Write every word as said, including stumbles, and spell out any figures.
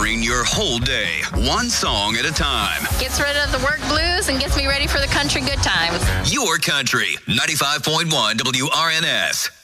Powering your whole day, one song at a time. Gets rid of the work blues and gets me ready for the country good times. Your country, ninety-five point one W R N S.